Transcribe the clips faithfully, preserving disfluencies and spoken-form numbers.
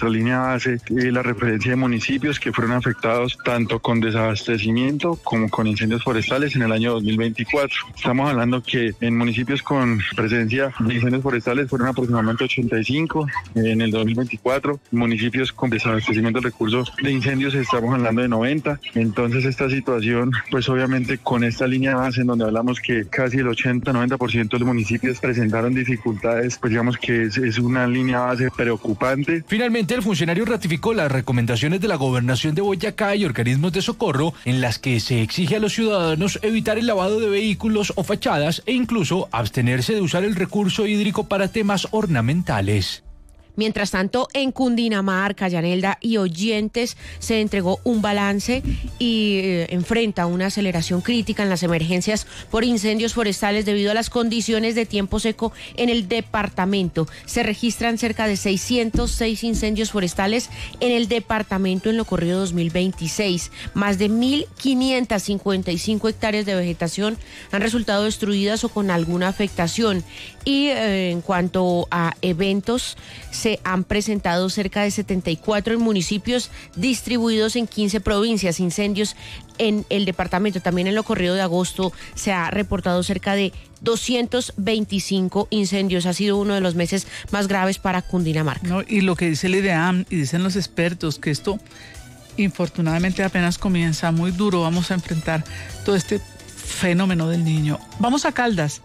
nuestra línea base eh, la referencia de municipios que fueron afectados tanto con desabastecimiento como con incendios forestales en el año dos mil veinticuatro. Estamos hablando que en municipios con presencia de incendios forestales fueron aproximadamente ochenta y cinco en el dos mil veinticuatro, municipios con desabastecimiento de recursos de incendios estamos hablando de noventa. Entonces esta situación, pues obviamente con esta línea base en donde hablamos que casi el ochenta noventa por ciento de los municipios presentaron dificultades, pues digamos que es, es una línea base preocupante. Finalmente, el funcionario ratificó las recomendaciones de la Gobernación de Boyacá y organismos de socorro en las que se exige a los ciudadanos evitar el lavado de vehículos o fachadas e incluso abstenerse de usar el recurso hídrico para temas ornamentales. Mientras tanto, en Cundinamarca, Yanelda y oyentes, se entregó un balance y eh, enfrenta una aceleración crítica en las emergencias por incendios forestales debido a las condiciones de tiempo seco en el departamento. Se registran cerca de seiscientos seis incendios forestales en el departamento en lo corrido dos mil veintiséis. Más de mil quinientas cincuenta y cinco hectáreas de vegetación han resultado destruidas o con alguna afectación. Y eh, en cuanto a eventos, se han presentado cerca de setenta y cuatro en municipios distribuidos en quince provincias, incendios en el departamento. También en lo corrido de agosto se ha reportado cerca de doscientos veinticinco incendios. Ha sido uno de los meses más graves para Cundinamarca. No, y lo que dice el IDEAM y dicen los expertos, que esto infortunadamente apenas comienza, muy duro. Vamos a enfrentar todo este fenómeno del Niño. Vamos a Caldas.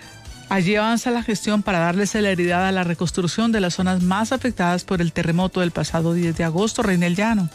Allí avanza la gestión para darle celeridad a la reconstrucción de las zonas más afectadas por el terremoto del pasado diez de agosto. Reinel Llano.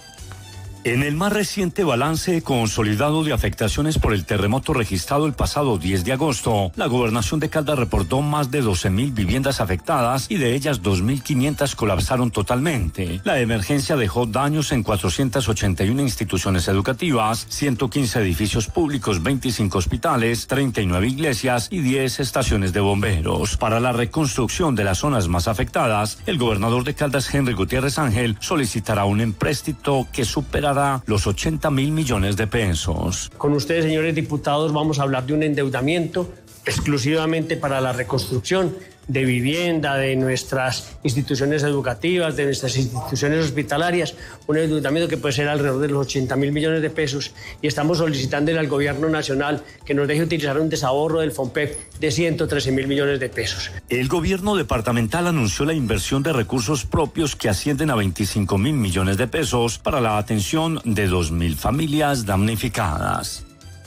En el más reciente balance consolidado de afectaciones por el terremoto registrado el pasado diez de agosto, la Gobernación de Caldas reportó más de doce mil viviendas afectadas y de ellas dos mil quinientas colapsaron totalmente. La emergencia dejó daños en cuatrocientas ochenta y una instituciones educativas, ciento quince edificios públicos, veinticinco hospitales, treinta y nueve iglesias y diez estaciones de bomberos. Para la reconstrucción de las zonas más afectadas, el gobernador de Caldas, Henry Gutiérrez Ángel, solicitará un empréstito que supera los ochenta mil millones de pesos. Con ustedes, señores diputados, vamos a hablar de un endeudamiento exclusivamente para la reconstrucción de vivienda, de nuestras instituciones educativas, de nuestras instituciones hospitalarias, un endeudamiento que puede ser alrededor de los ochenta mil millones de pesos, y estamos solicitándole al gobierno nacional que nos deje utilizar un desahorro del FOMPEP de ciento trece mil millones de pesos. El gobierno departamental anunció la inversión de recursos propios que ascienden a veinticinco mil millones de pesos para la atención de dos mil familias damnificadas.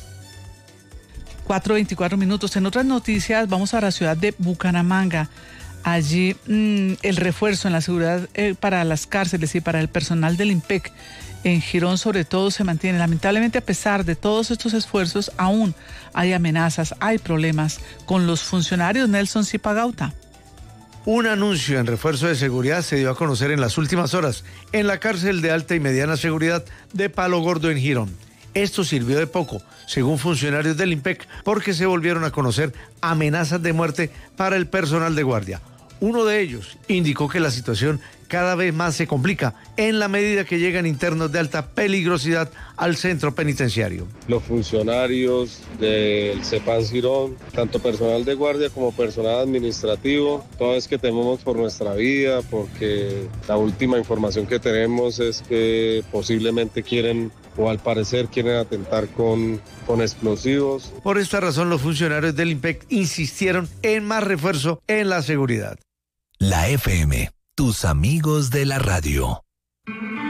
cuatro veinticuatro minutos. En otras noticias, vamos a la ciudad de Bucaramanga. Allí mmm, el refuerzo en la seguridad eh, para las cárceles y para el personal del IMPEC en Girón sobre todo se mantiene. Lamentablemente, a pesar de todos estos esfuerzos, aún hay amenazas, hay problemas con los funcionarios. Nelson Zipagauta. Un anuncio en refuerzo de seguridad se dio a conocer en las últimas horas en la cárcel de alta y mediana seguridad de Palo Gordo en Girón. Esto sirvió de poco, según funcionarios del IMPEC, porque se volvieron a conocer amenazas de muerte para el personal de guardia. Uno de ellos indicó que la situación cada vez más se complica en la medida que llegan internos de alta peligrosidad al centro penitenciario. Los funcionarios del CEPAN Girón, tanto personal de guardia como personal administrativo, todo es que tememos por nuestra vida, porque la última información que tenemos es que posiblemente quieren, o al parecer quieren atentar con, con explosivos. Por esta razón, los funcionarios del IMPEC insistieron en más refuerzo en la seguridad. La F M, tus amigos de la radio.